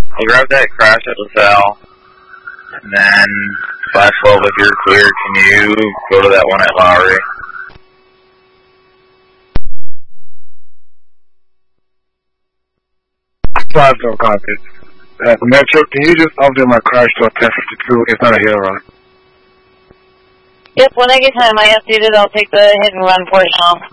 I'll grab that crash at LaSalle. And then 512, if you're clear, can you go to that one at Lowry? 512 copies. Metro, can you just update my crash to a 1052? It's not a hit and run. Yep, when I get time, I update it. I'll take the hit and run portion off.